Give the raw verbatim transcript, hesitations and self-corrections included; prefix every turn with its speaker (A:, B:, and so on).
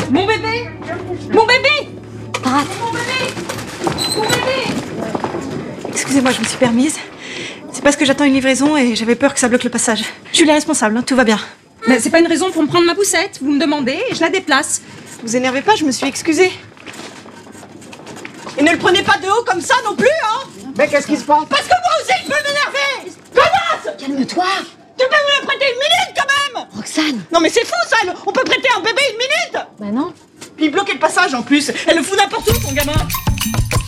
A: Mon bébé! Mon bébé!
B: Arrête.
A: Mon bébé! Mon bébé!
B: Excusez-moi, je me suis permise. C'est parce que j'attends une livraison et j'avais peur que ça bloque le passage. Je suis la responsable, hein, tout va bien.
A: Mais c'est pas une raison pour me prendre ma poussette. Vous me demandez et je la déplace.
B: Vous énervez pas, je me suis excusée. Et ne le prenez pas de haut comme ça non plus, hein!
C: Mais qu'est-ce qui se passe?
B: Parce que moi aussi, je peux m'énerver! Connasse! Calme-toi. Tu peux me le prêter une minute quand même! Roxane. Non mais c'est fou ça! On peut prêter un bébé une minute! Bah non. Puis bloquer le passage en plus. Elle le fout n'importe où, ton gamin!